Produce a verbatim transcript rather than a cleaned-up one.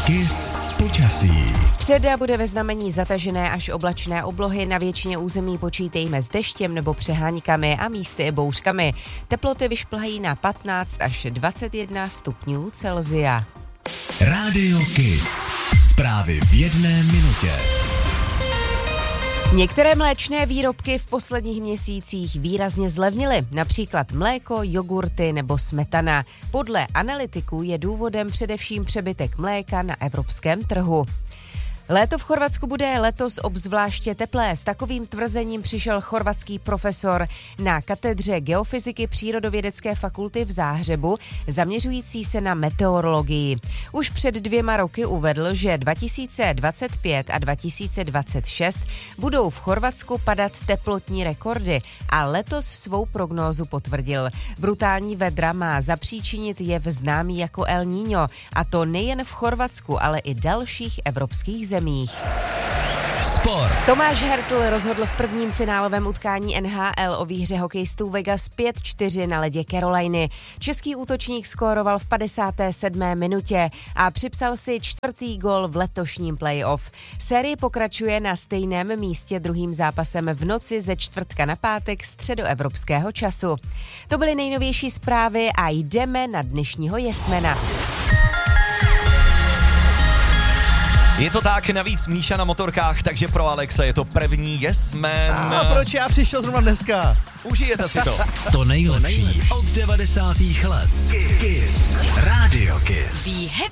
Kiss počasí. Středa bude ve znamení zatažené až oblačné oblohy, na většině území počítejme s deštěm nebo přeháňkami a místy i bouřkami. Teploty vyšplhají na patnáct až dvacet jedna stupňů Celsia. Rádio Kiss. Zprávy v jedné minutě. Některé mléčné výrobky v posledních měsících výrazně zlevnily, například mléko, jogurty nebo smetana. Podle analytiků je důvodem především přebytek mléka na evropském trhu. Léto v Chorvatsku bude letos obzvláště teplé. S takovým tvrzením přišel chorvatský profesor na katedře geofyziky Přírodovědecké fakulty v Záhřebu, zaměřující se na meteorologii. Už před dvěma roky uvedl, že dva tisíce dvacet pět a dva tisíce dvacet šest budou v Chorvatsku padat teplotní rekordy a letos svou prognózu potvrdil. Brutální vedra má zapříčinit jev známý jako El Niño, a to nejen v Chorvatsku, ale i dalších evropských zemích. Sport. Tomáš Hertl rozhodl v prvním finálovém utkání N H L o výhře hokejistů Vegas pět čtyři na ledě Caroliny. Český útočník skóroval v padesáté sedmé minutě a připsal si čtvrtý gól v letošním playoff. Série pokračuje na stejném místě druhým zápasem v noci ze čtvrtka na pátek středoevropského času. To byly nejnovější zprávy a jdeme na dnešního jesmena. Je to tak, navíc Míša na motorkách, takže pro Alexa je to první jesmen. A proč já přišel zrovna dneska? Užijete si to. To nejlepší od devadesátých let. Kiss. Rádio Kiss. Be happy.